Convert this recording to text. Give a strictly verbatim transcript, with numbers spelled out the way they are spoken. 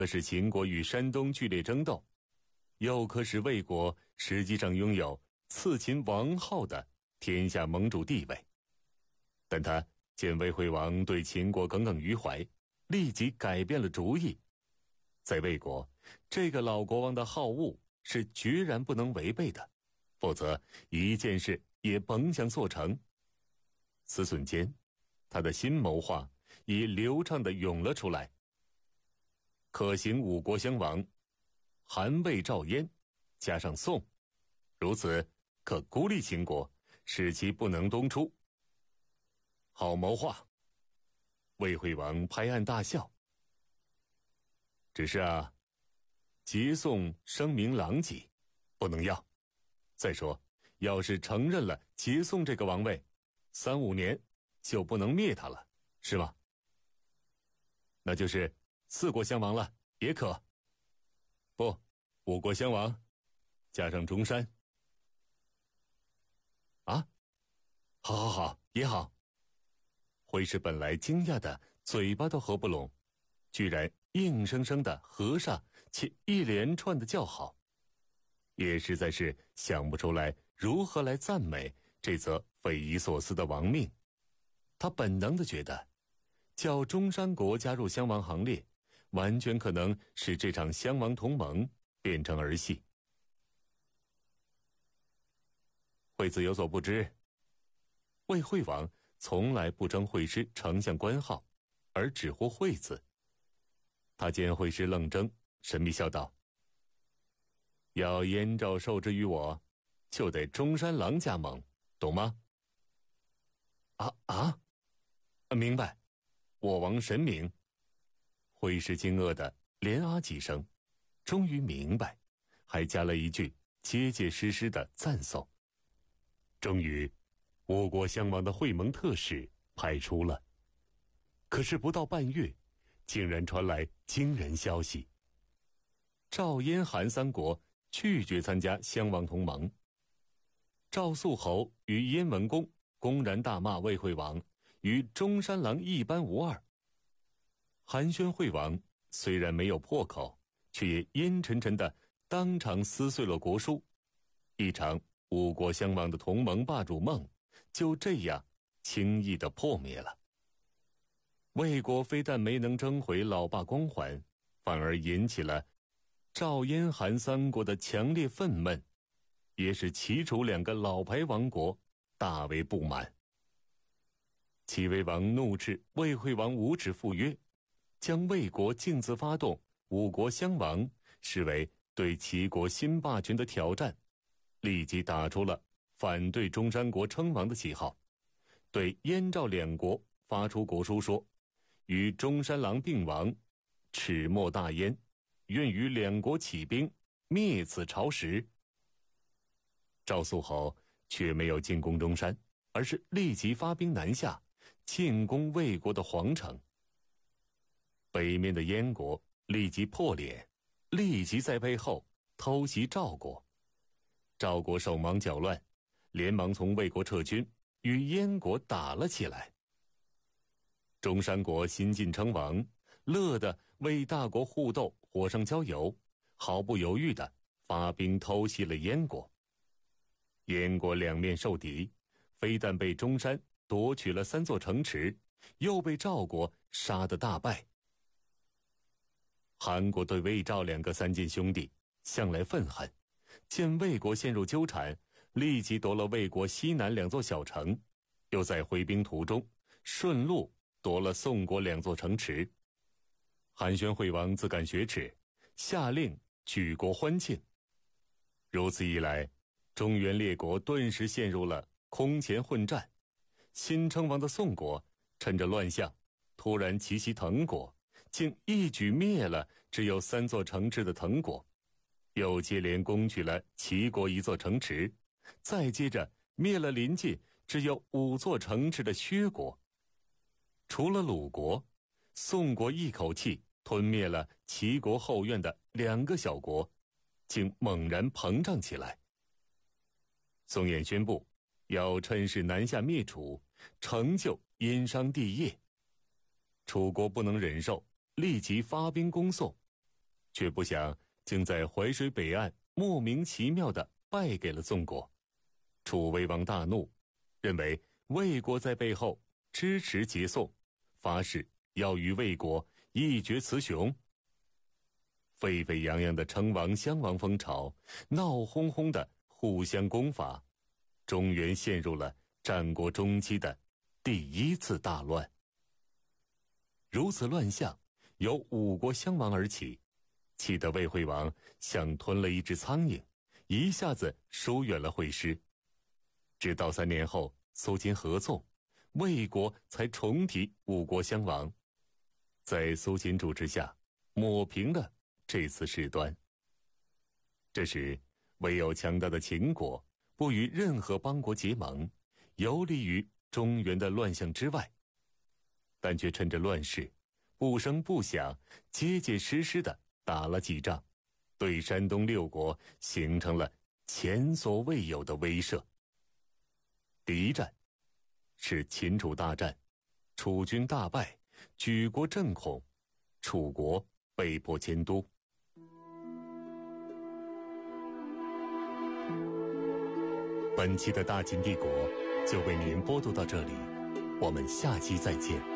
可使秦国与山东剧烈争斗，又可使魏国实际上拥有次秦王号的天下盟主地位。但他见魏惠王对秦国耿耿于怀，立即改变了主意。在魏国，这个老国王的好恶是决然不能违背的，否则一件事也甭想做成。思忖间，他的新谋划已流畅地涌了出来。可行五国相王，韩魏赵燕，加上宋，如此可孤立秦国，使其不能东出。好谋划！魏惠王拍案大笑。只是啊，结宋声名狼藉，不能要。再说，要是承认了结宋这个王位，三五年就不能灭他了，是吗？那就是四国相王了，也可。不，五国相王，加上中山。啊，好好好，也好。会师本来惊讶的嘴巴都合不拢，居然硬生生的合上，且一连串的叫好，也实在是想不出来如何来赞美这则匪夷所思的王命。他本能的觉得，叫中山国加入襄王行列，完全可能使这场襄王同盟变成儿戏。惠子有所不知，魏惠王从来不称惠师丞相官号，而只呼惠子。他见惠师愣怔，神秘笑道：要燕赵受制于我，就得中山狼加盟，懂吗？啊啊，明白，我王神明。惠师惊愕的连啊几声，终于明白，还加了一句结结实实的赞颂。终于，五国相王的会盟特使派出了。可是不到半月，竟然传来惊人消息：赵燕韩三国拒绝参加襄王同盟。赵肃侯与燕文公公然大骂魏惠王与中山狼一般无二。韩宣惠王虽然没有破口，却也阴沉沉地当场撕碎了国书。一场五国相王的同盟霸主梦就这样轻易地破灭了。魏国非但没能争回老爸光环，反而引起了赵燕韩三国的强烈愤懑，也使齐楚两个老牌王国大为不满。齐威王怒斥魏惠王无耻赴约，将魏国径自发动五国相王视为对齐国新霸权的挑战，立即打出了反对中山国称王的旗号，对燕赵两国发出国书说：与中山狼并王，齿莫大焉，愿与两国起兵，灭此朝食。赵肃侯却没有进攻中山，而是立即发兵南下，进攻魏国的皇城。北面的燕国立即破脸，立即在背后偷袭赵国。赵国手忙脚乱，连忙从魏国撤军，与燕国打了起来。中山国新晋称王，乐得为大国互斗火上浇油，毫不犹豫地发兵偷袭了燕国。燕国两面受敌，非但被中山夺取了三座城池，又被赵国杀得大败。韩国对魏赵两个三晋兄弟向来愤恨，见魏国陷入纠缠，立即夺了魏国西南两座小城，又在回兵途中顺路夺了宋国两座城池。韩宣惠王自感雪耻，下令举国欢庆。如此一来，中原列国顿时陷入了空前混战。新称王的宋国趁着乱象，突然奇袭滕国，竟一举灭了只有三座城池的滕国，又接连攻取了齐国一座城池，再接着灭了临近只有五座城池的薛国。除了鲁国，宋国一口气吞灭了齐国后院的两个小国，竟猛然膨胀起来。宋衍宣布要趁势南下灭楚，成就殷商帝业。楚国不能忍受，立即发兵攻宋， 却不想竟在淮水北岸莫名其妙地败给了宋国。楚威王大怒，认为魏国在背后支持结宋，发誓要与魏国一决雌雄。沸沸扬扬的称王襄王风潮，闹哄哄的互相攻伐，中原陷入了战国中期的第一次大乱。如此乱象由五国相王而起，气得魏惠王像吞了一只苍蝇，一下子疏远了会师。直到三年后苏秦合纵，魏国才重提五国相王，在苏秦主持下抹平了这次事端。这时唯有强大的秦国不与任何邦国结盟，游离于中原的乱象之外，但却趁着乱世不声不响结结实实地打了几仗，对山东六国形成了前所未有的威慑。第一战是秦楚大战，楚军大败，举国震恐，楚国被迫迁都。本期的大秦帝国就为您播读到这里，我们下期再见。